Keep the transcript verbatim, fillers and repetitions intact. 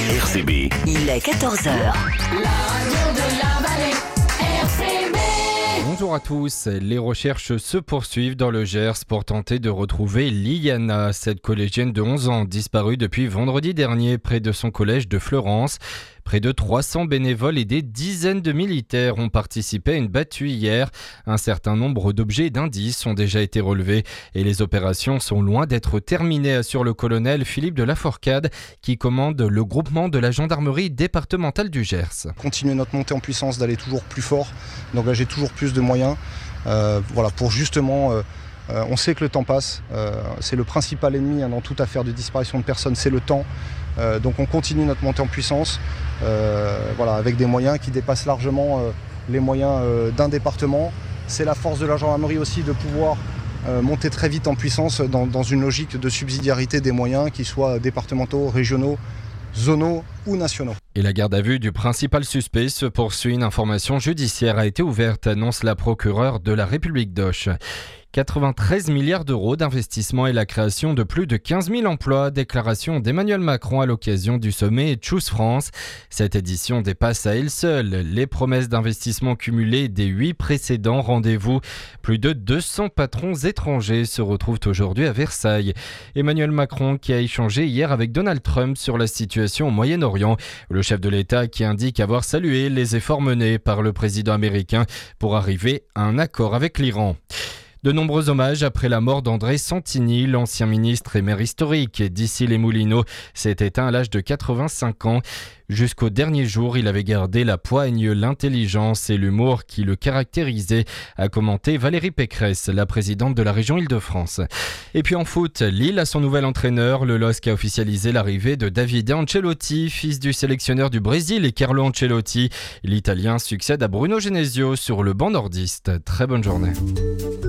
R C B. Il est quatorze heures. La radio de la vallée, R C B. Bonjour à tous, les recherches se poursuivent dans le Gers pour tenter de retrouver Liana, cette collégienne de onze ans disparue depuis vendredi dernier près de son collège de Fleurance. Près de trois cents bénévoles et des dizaines de militaires ont participé à une battue hier. Un certain nombre d'objets et d'indices ont déjà été relevés et les opérations sont loin d'être terminées, assure le colonel Philippe de Laforcade qui commande le groupement de la gendarmerie départementale du Gers. Continuer notre montée en puissance, d'aller toujours plus fort, d'engager toujours plus de moyens euh, voilà, pour justement... Euh, Euh, on sait que le temps passe, euh, c'est le principal ennemi hein, dans toute affaire de disparition de personnes, c'est le temps. Euh, donc on continue notre montée en puissance euh, voilà, avec des moyens qui dépassent largement euh, les moyens euh, d'un département. C'est la force de la gendarmerie aussi de pouvoir euh, monter très vite en puissance dans, dans une logique de subsidiarité des moyens, qu'ils soient départementaux, régionaux, zonaux ou nationaux. Et la garde à vue du principal suspect se poursuit. Une information judiciaire a été ouverte, annonce la procureure de la République d'Auch. quatre-vingt-treize milliards d'euros d'investissement et la création de plus de quinze mille emplois, déclaration d'Emmanuel Macron à l'occasion du sommet Choose France. Cette édition dépasse à elle seule les promesses d'investissement cumulées des huit précédents rendez-vous. Plus de deux cents patrons étrangers se retrouvent aujourd'hui à Versailles. Emmanuel Macron qui a échangé hier avec Donald Trump sur la situation au Moyen-Orient. Le chef de l'État qui indique avoir salué les efforts menés par le président américain pour arriver à un accord avec l'Iran. De nombreux hommages après la mort d'André Santini, l'ancien ministre et maire historique d'Issy-les-Moulineaux, s'est éteint à l'âge de quatre-vingt-cinq ans. Jusqu'au dernier jour, il avait gardé la poigne, l'intelligence et l'humour qui le caractérisaient, a commenté Valérie Pécresse, la présidente de la région Île-de-France. Et puis en foot, Lille a son nouvel entraîneur. Le L O S C a officialisé l'arrivée de Davide Ancelotti, fils du sélectionneur du Brésil et Carlo Ancelotti. L'Italien succède à Bruno Genesio sur le banc nordiste. Très bonne journée.